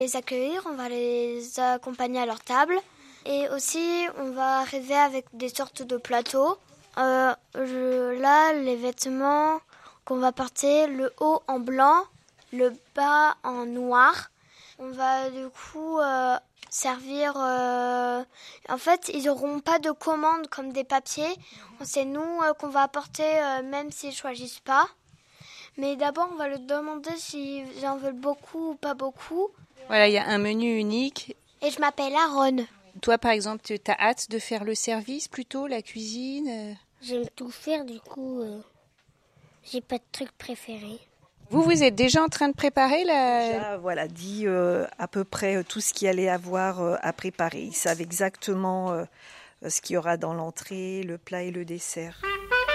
les accueillir, on va les accompagner à leur table. Et aussi, on va arriver avec des sortes de plateaux. Là, les vêtements qu'on va porter, le haut en blanc, le bas en noir. On va du coup servir... En fait, ils n'auront pas de commande comme des papiers. C'est nous qu'on va apporter, même s'ils ne choisissent pas. Mais d'abord, on va leur demander s'ils en veulent beaucoup ou pas beaucoup. Voilà, il y a un menu unique. Et je m'appelle Aaron. Toi, par exemple, tu as hâte de faire le service plutôt, la cuisine J'aime tout faire, du coup, j'ai pas de truc préféré. Vous êtes déjà en train de préparer Déjà, voilà, dit à peu près tout ce qu'il allait avoir à préparer. Ils savent exactement ce qu'il y aura dans l'entrée, le plat et le dessert.